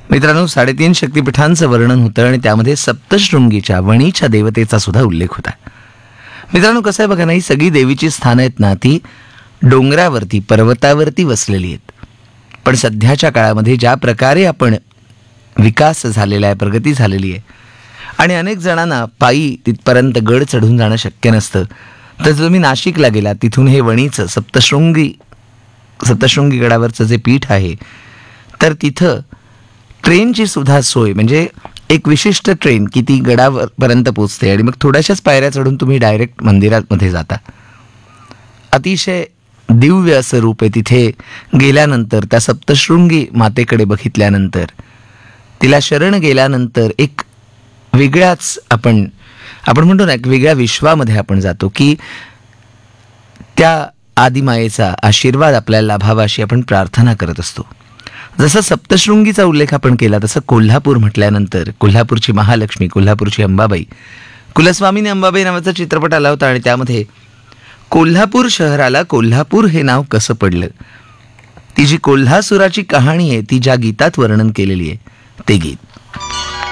मित्रांनो, 3.5 शक्तिपीठांचं वर्णन होतं आणि त्यामध्ये सप्तशृंगीच्या वणीच्या देवतेचा सुद्धा उल्लेख होता. मित्रांनो, कसं आहे बघा ना, ही सगळी देवीची स्थानं आहेत ना, ती डोंगरावरती, पर्वतावरती वसलेली आहेत. पण सध्याच्या काळामध्ये ज्या प्रकारे आपण विकास झालेला आहे, प्रगती झालेली आहे आणि अनेक जणांना पायी तिथपर्यंत गड चढून जाणं शक्य नसतं, तर जर तुम्ही नाशिकला गेला, तिथून हे वणीचं सप्तशृंगी गडावरचं जे पीठ आहे, तर तिथं ट्रेनची सुद्धा सोय, म्हणजे एक विशिष्ट ट्रेन की ती गडावरपर्यंत पोचते आणि मग थोड्याशाच पायऱ्या चढून तुम्ही डायरेक्ट मंदिरामध्ये जाता. अतिशय दिव्य असं रूप आहे. तिथे गेल्यानंतर, त्या सप्तशृंगी मातेकडे बघितल्यानंतर, तिला शरण गेल्यानंतर एक वेगळ्याच आपण म्हणतो ना, एक वेगळ्या विश्वामध्ये आपण जातो की त्या आदिमायेचा आशीर्वाद आपल्याला लाभावा अशी आपण प्रार्थना करत असतो. जसं सप्तशृंगीचा उल्लेख आपण केला, तसं कोल्हापूर म्हटल्यानंतर कोल्हापूरची महालक्ष्मी, कोल्हापूरची अंबाबाई, कुलस्वामिनी अंबाबाई नावाचा चित्रपट आला होता आणि त्यामध्ये कोल्हापूर शहराला कोल्हापूर हे नाव कसं पडलं, ती जी कोल्हासुराची कहाणी आहे ती ज्या गीतात वर्णन केलेली आहे ते गीत.